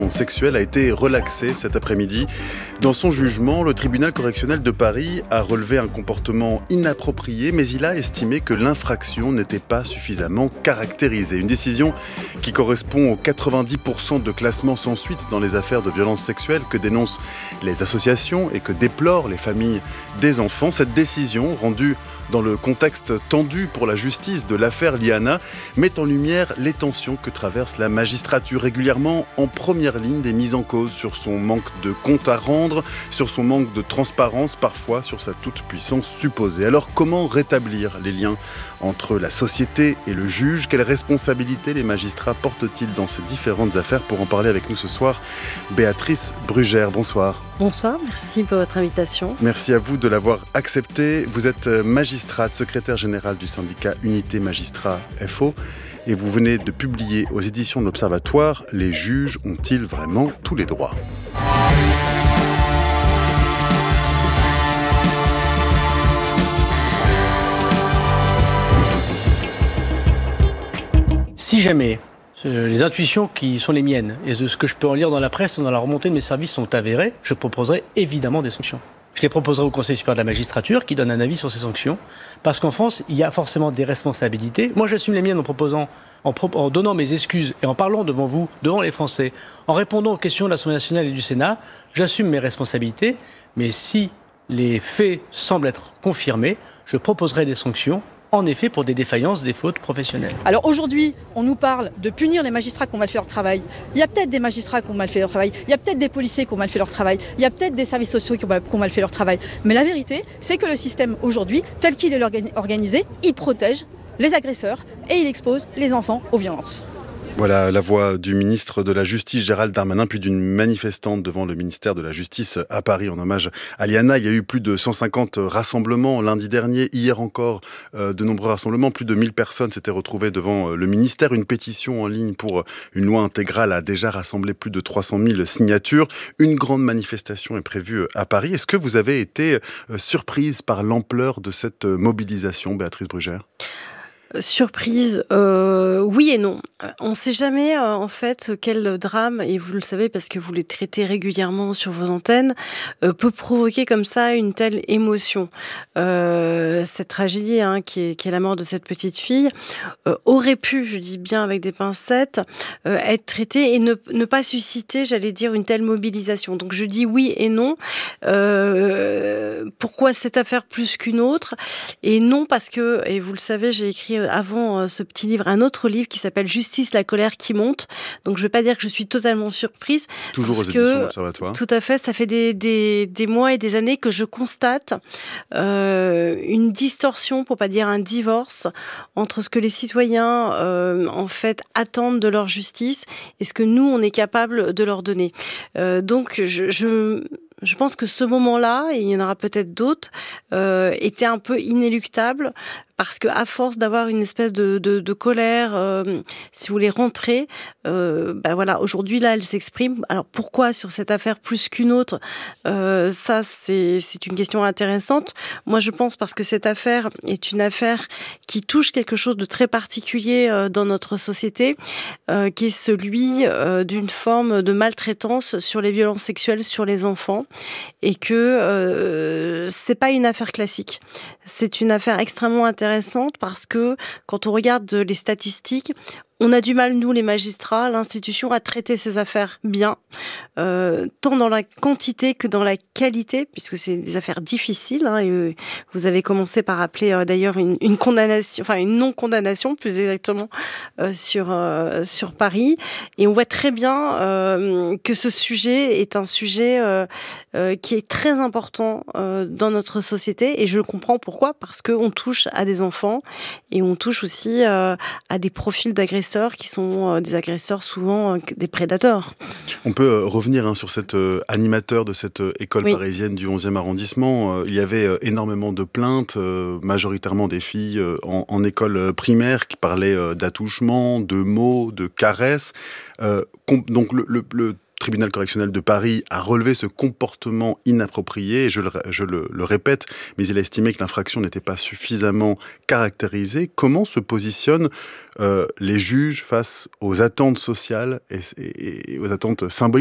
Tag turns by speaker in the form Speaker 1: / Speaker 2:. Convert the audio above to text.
Speaker 1: Sexuelle a été relaxée cet après-midi. Dans son jugement, le tribunal correctionnel de Paris a relevé un comportement inapproprié, mais il a estimé que l'infraction n'était pas suffisamment caractérisée. Une décision qui correspond aux 90% de classement sans suite dans les affaires de violences sexuelles que dénoncent les associations et que déplorent les familles des enfants. Cette décision, rendue dans le contexte tendu pour la justice de l'affaire Liana, met en lumière les tensions que traverse la magistrature, régulièrement en première ligne des mises en cause sur son manque de compte à rendre, sur son manque de transparence, parfois sur sa toute-puissance supposée. Alors comment rétablir les liens entre la société et le juge? Quelles responsabilités les magistrats portent-ils dans ces différentes affaires? Pour en parler avec nous ce soir, Béatrice Brugère, bonsoir.
Speaker 2: Bonsoir, merci pour votre invitation.
Speaker 1: Merci à vous de l'avoir accepté. Vous êtes magistrate, secrétaire générale du syndicat Unité Magistrats FO et vous venez de publier aux éditions de l'Observatoire « Les juges ont-ils vraiment tous les droits ?»
Speaker 3: Si jamais les intuitions qui sont les miennes et de ce que je peux en lire dans la presse ou dans la remontée de mes services sont avérées, je proposerai évidemment des sanctions. Je les proposerai au Conseil supérieur de la magistrature qui donne un avis sur ces sanctions. Parce qu'en France, il y a forcément des responsabilités. Moi, j'assume les miennes en donnant mes excuses et en parlant devant vous, devant les Français, en répondant aux questions de l'Assemblée nationale et du Sénat. J'assume mes responsabilités. Mais si les faits semblent être confirmés, je proposerai des sanctions. En effet, pour des défaillances, des fautes professionnelles.
Speaker 4: Alors aujourd'hui, on nous parle de punir les magistrats qui ont mal fait leur travail. Il y a peut-être des magistrats qui ont mal fait leur travail. Il y a peut-être des policiers qui ont mal fait leur travail. Il y a peut-être des services sociaux qui ont mal fait leur travail. Mais la vérité, c'est que le système aujourd'hui, tel qu'il est organisé, il protège les agresseurs et il expose les enfants aux violences.
Speaker 1: Voilà la voix du ministre de la Justice, Gérald Darmanin, puis d'une manifestante devant le ministère de la Justice à Paris en hommage à Liana. Il y a eu plus de 150 rassemblements lundi dernier, hier encore de nombreux rassemblements. Plus de 1000 personnes s'étaient retrouvées devant le ministère. Une pétition en ligne pour une loi intégrale a déjà rassemblé plus de 300 000 signatures. Une grande manifestation est prévue à Paris. Est-ce que vous avez été surprise par l'ampleur de cette mobilisation, Béatrice Brugère ?
Speaker 2: Surprise, oui et non. On ne sait jamais en fait quel drame, et vous le savez parce que vous les traitez régulièrement sur vos antennes, peut provoquer comme ça une telle émotion. Cette tragédie qui est la mort de cette petite fille aurait pu, je dis bien avec des pincettes, être traitée et ne pas susciter, j'allais dire, une telle mobilisation. Donc je dis oui et non. Pourquoi cette affaire plus qu'une autre? Et non parce que, et vous le savez, j'ai écrit avant ce petit livre, un autre livre qui s'appelle Justice, la colère qui monte. Donc je ne vais pas dire que je suis totalement surprise.
Speaker 1: Toujours aux éditions de l'Observatoire.
Speaker 2: Tout à fait, ça fait des mois et des années que je constate une distorsion, pour pas dire un divorce, entre ce que les citoyens en fait attendent de leur justice et ce que nous on est capable de leur donner. Donc je pense que ce moment-là, et il y en aura peut-être d'autres, était un peu inéluctable parce qu'à force d'avoir une espèce de colère, si vous voulez rentrer, voilà, aujourd'hui là, elle s'exprime. Alors pourquoi sur cette affaire plus qu'une autre? Ça, c'est une question intéressante. Moi, je pense parce que cette affaire est une affaire qui touche quelque chose de très particulier dans notre société, qui est celui d'une forme de maltraitance sur les violences sexuelles sur les enfants, et que c'est pas une affaire classique. C'est une affaire extrêmement intéressante parce que quand on regarde les statistiques, on a du mal, nous les magistrats, l'institution, à traiter ces affaires bien, tant dans la quantité que dans la qualité, puisque c'est des affaires difficiles. Et vous avez commencé par appeler d'ailleurs une condamnation, enfin une non-condamnation plus exactement, sur Paris. Et on voit très bien que ce sujet est un sujet qui est très important dans notre société. Et je comprends pourquoi, parce qu'on touche à des enfants et on touche aussi à des profils d'agresseurs qui sont des agresseurs souvent des prédateurs.
Speaker 1: On peut revenir sur cet animateur de cette école parisienne du 11e arrondissement. Il y avait énormément de plaintes, majoritairement des filles en école primaire qui parlaient d'attouchements, de mots, de caresses. Donc le tribunal correctionnel de Paris a relevé ce comportement inapproprié, et je le répète, mais il a estimé que l'infraction n'était pas suffisamment caractérisée. Comment se positionnent les juges face aux attentes sociales et aux attentes symboliques